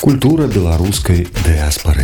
Культура беларускай дыаспары.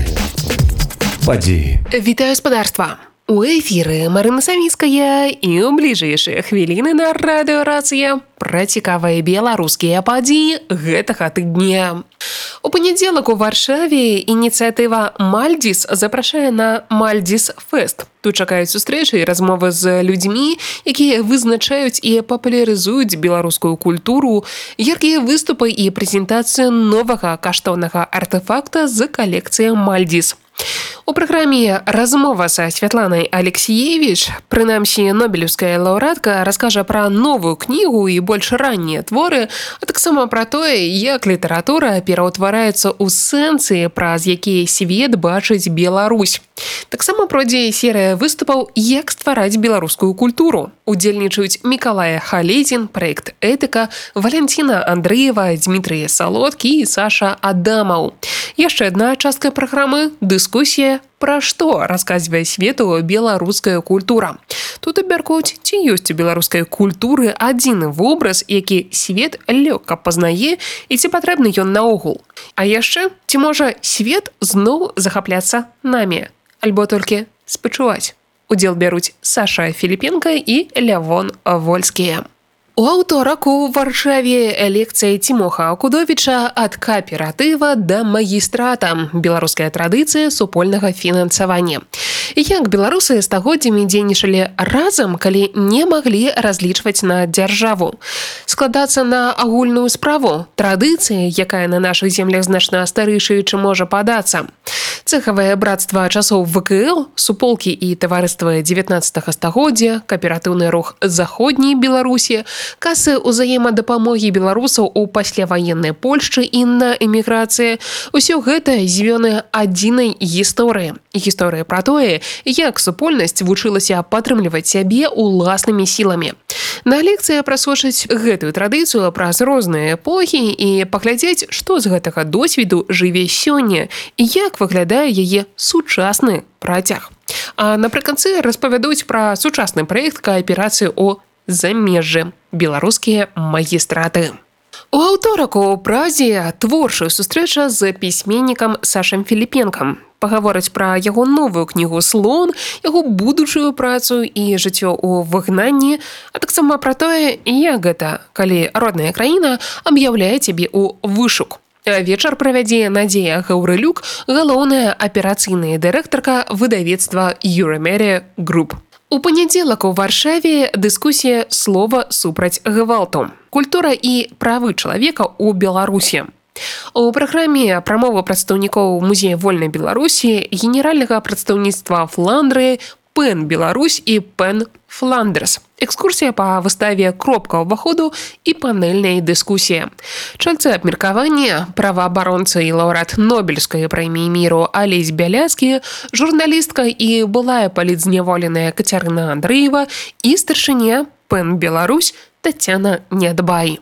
Падзеі. Вітаю спадарства! У эфіры Марына Савіцкая і ў бліжэйшыя хвіліны на радыёрацыя пра цікавыя беларускія падзеі гэтага тыдня. У панядзелак у Варшаве ініцыятыва Мальдзіс запрашае на Мальдзіс Фест. Тут чакаюць сустрэчы і размовы з людзьмі, якія вызначаюць і папулярызуюць беларускую культуру, яркія выступы і прэзентацыю новага каштоўнага артефакта з калекцыі Мальдзіс. У праграме размова са Святланай Алексіевіч, прынамсі нобелеўская лаўрэатка, раскажа пра новую кнігу і больш раннія творы, а таксама пра тое, як літаратура пераўтвараецца ў сэнсы, праз якія свет бачыць Беларусь. Таксама пройдзе серыя выступаў «Як ствараць беларускую культуру». Удзельнічаюць Мікалай Халедзін, праект «Этыка», Валянціна Андрэева, Дмітрый Салодкі і Саша Адамаў. Яшчэ адна частка праграмы – дыскусія пра што расказвае свету беларуская культура. Тут абмяркуюць, ці ёсць у беларускай культуры адзіны вобраз, які свет лёгка пазнае і ці патрэбны ён наогул. А яшчэ, ці можа свет зноў захапляцца намі, альбо толькі спачуваць. Удзел бяруць Саша Філіпенка і Лявон Вольскія. У аўторак у Варшаве лекцыя Цімоха Акудовіча «Ад кааператыва да магістрата. Беларуская традыцыя супольнага фінансавання». Як беларусы стагоддзямі дзейнічалі разам, калі не маглі разлічваць на дзяржаву. Складацца на агульную справу, традыцыі, якая на нашых землях значна старэйшая, чым можа падацца. Цэхавае братства часоў ВКЛ, суполкі і таварыства 19 стагоддзя, кааператыўны рух заходняй Беларусі, касы ўзаемадапамогі беларусаў у пасляваеннай Польшчы і на эміграцыі. Усё гэта звёны адзінай гісторыі. Гісторыя пра тое, як супольнасць вучылася падтрымліваць сябе уласнымі сіламі. На лекцыі прасочыць гэтую традыцыю праз розныя эпохі і паглядзець, што з гэтага досведу жыве сёння і як выглядае яе сучасны працяг. А напрыканцы распавядуць пра сучасны праект кааперацыі ў замежжы – беларускія магістраты. У аўторак у Празе творчая сустрэча з пісьменнікам Сашам Філіпенкам. Пагавораць пра яго новую кнігу «Слон», яго будучую працу і жыццё ў выгнанні, а таксама пра тое, як гэта, калі родная краіна аб'яўляе цябе ў вышук. Вечар правядзе Надзея Гаўрылюк, галоўная аперацыйная дырэктарка выдавецтва «Юрамерия Груп». У панядзелак у Варшаве дыскусія «Слова супраць гвалту. Культура і правы чалавека ў Беларусі». У праграме прамова прадстаўнікоў Музея вольнай Беларусі, генеральнага прадстаўніцтва Фландрыі, ПЭН Беларусь і ПЭН Фландерс. Экскурсія па выставе «Кропка ўваходу» і панельная дыскусія. Чальцы абмеркавання, праваабаронца і лаўрэат Нобелеўскай прэміі міру Алесь Бяляцкі, журналістка і былая палітзняволеная Кацярына Андрэева і старшыня ПЭН Беларусь Тацяна Нядбай.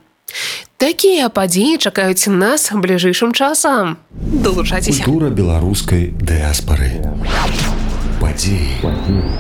Такія падзеі чакаюць нас бліжэйшым часам. Далучайцеся. Культура беларускай дыаспары. Падзеі.